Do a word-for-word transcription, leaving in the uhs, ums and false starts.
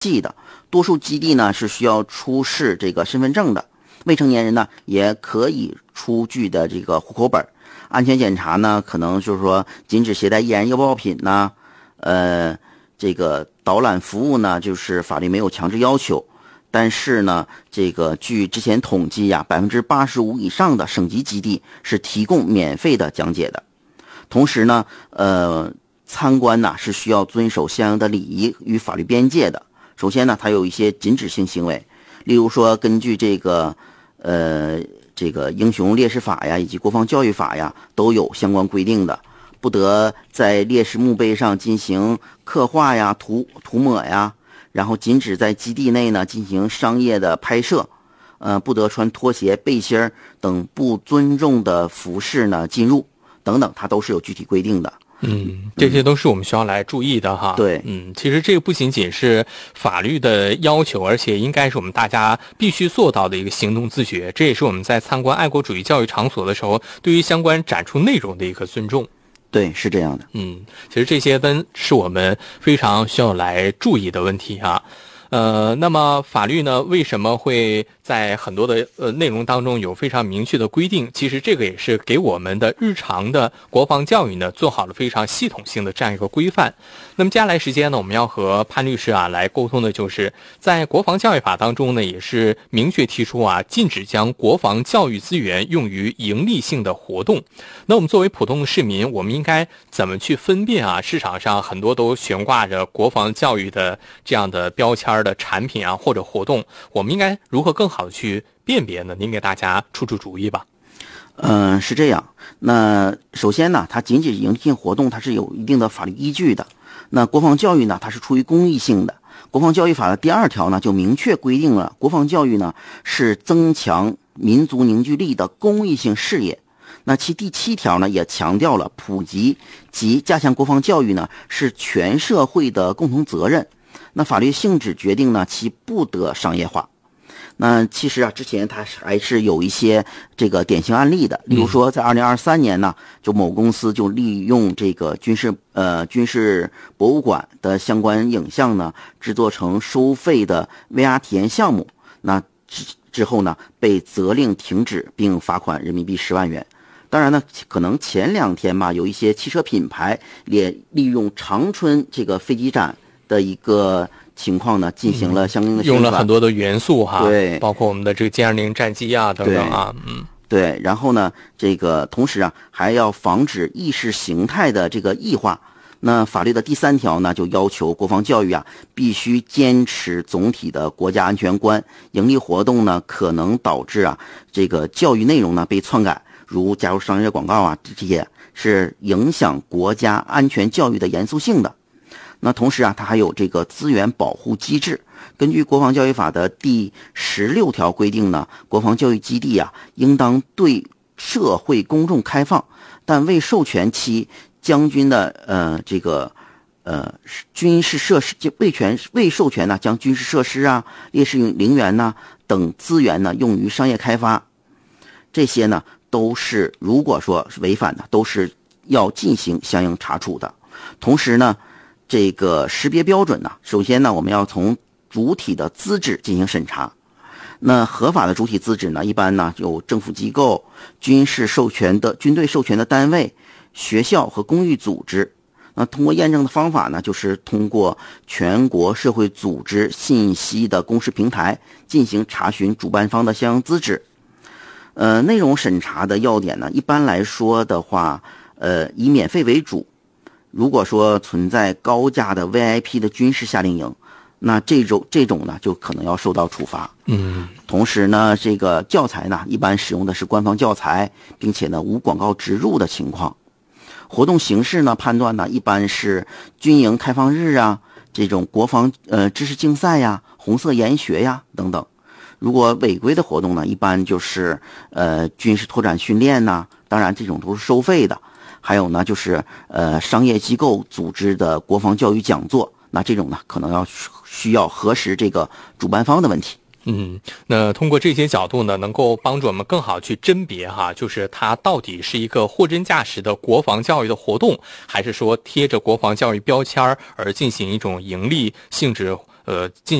系的，多数基地呢是需要出示这个身份证的，未成年人呢也可以出具的这个户口本。安全检查呢，可能就是说禁止携带易燃易爆品呐，呃，这个导览服务呢，就是法律没有强制要求，但是呢，这个据之前统计呀，百分之八十五以上的省级基地是提供免费的讲解的。同时呢，呃，参观呢是需要遵守相应的礼仪与法律边界的。首先呢，它有一些禁止性行为，例如说，根据这个，呃。这个英雄烈士法呀，以及国防教育法呀，都有相关规定的，不得在烈士墓碑上进行刻画呀、涂涂抹呀，然后禁止在基地内呢进行商业的拍摄，呃，不得穿拖鞋、背心等不尊重的服饰呢进入，等等，它都是有具体规定的。 嗯，这些都是我们需要来注意的哈。 对， 嗯，其实这个不仅仅是法律的要求，而且应该是我们大家必须做到的一个行动自觉。这也是我们在参观爱国主义教育场所的时候，对于相关展出内容的一个尊重。 对，是这样的。 嗯，其实这些都是我们非常需要来注意的问题哈。呃，那么法律呢，为什么会在很多的呃内容当中有非常明确的规定？其实这个也是给我们的日常的国防教育呢做好了非常系统性的这样一个规范。那么接下来时间呢，我们要和潘律师啊来沟通的就是在国防教育法当中呢，也是明确提出啊，禁止将国防教育资源用于盈利性的活动。那我们作为普通的市民，我们应该怎么去分辨啊？市场上很多都悬挂着国防教育的这样的标签的产品啊或者活动，我们应该如何更好的去辨别呢？您给大家出出主意吧。 嗯、呃，是这样。那首先呢，它仅仅盈利性活动，它是有一定的法律依据的。那国防教育呢，它是出于公益性的。国防教育法的第二条呢，就明确规定了国防教育呢是增强民族凝聚力的公益性事业。那其第七条呢，也强调了普及及加强国防教育呢是全社会的共同责任。那法律性质决定呢，其不得商业化。那其实啊，之前它还是有一些这个典型案例的，例如说，在二零二三年呢，就某公司就利用这个军事呃军事博物馆的相关影像呢，制作成收费的 V R 体验项目。那之之后呢，被责令停止，并罚款人民币十万元。当然呢，可能前两天吧，有一些汽车品牌也利用长春这个飞机展的一个情况呢，进行了相应的宣传、 嗯、用了很多的元素哈， 对， 包括我们的这个歼二零战机啊等等啊，嗯， 对。然后呢，这个同时啊，还要防止意识形态的这个异化。那法律的第三条呢，就要求国防教育啊，必须坚持总体的国家安全观。盈利活动呢，可能导致啊，这个教育内容呢被篡改，如加入商业广告啊，这些是影响国家安全教育的严肃性的。那同时啊，它还有这个资源保护机制。根据国防教育法的第十六条规定呢，国防教育基地啊，应当对社会公众开放，但未授权其将军的呃这个呃军事设施未权未授权呢，将军事设施啊、烈士陵园呐等资源呢用于商业开发，这些呢都是如果说是违反的，都是要进行相应查处的。同时呢，这个识别标准呢，首先呢，我们要从主体的资质进行审查。那合法的主体资质呢，一般呢有政府机构、军事授权的军队授权的单位、学校和公益组织。那通过验证的方法呢，就是通过全国社会组织信息的公示平台进行查询主办方的相应资质。呃，内容审查的要点呢，一般来说的话，呃，以免费为主。如果说存在高价的 V I P 的军事夏令营，那这种这种呢，就可能要受到处罚。 嗯， 同时呢，这个教材呢，一般使用的是官方教材，并且呢无广告植入的情况。活动形式呢，判断呢，一般是军营开放日啊，这种国防呃知识竞赛呀、红色研学呀等等。如果违规的活动呢，一般就是呃军事拓展训练呐，当然这种都是收费的。还有呢，就是呃商业机构组织的国防教育讲座，那这种呢，可能要需要核实这个主办方的问题。 嗯，那通过这些角度呢，能够帮助我们更好去甄别哈，就是它到底是一个货真价实的国防教育的活动，还是说贴着国防教育标签而进行一种盈利性质呃进